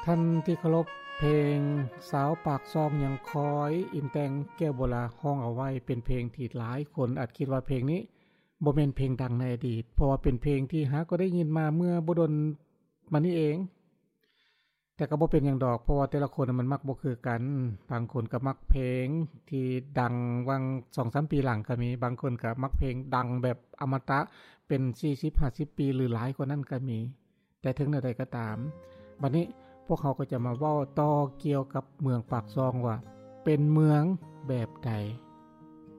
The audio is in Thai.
ท่านที่เคารพเพลงสาวปากซองยังคอยอินแตงแก้วโบราห้องเอาไว้เป็นเพลงที่หลายคนอาจคิดว่าเพลงนี้บ่แม่นเพลงดังในอดีตเพราะว่าเป็นเพลงที่ก็ได้ยินมาเมื่อบ่ดนมานี้เองแต่ก็บ่เป็นหยังดอกเพราะว่าแต่ละคนมันมักบ่คือกันบางคนก็มักเพลงที่ดังวัง 2-3 ปีหลังก็มีบางคนก็มักเพลงดังแบบอมตะเป็น 40-50 ปีหรือหลายกว่านั้นก็มีแต่ถึงใดก็ตามบัดนี้พวกเขาก็จะมาเว้าต่อเกี่ยวกับเมืองปากซองว่าเป็นเมืองแบบใด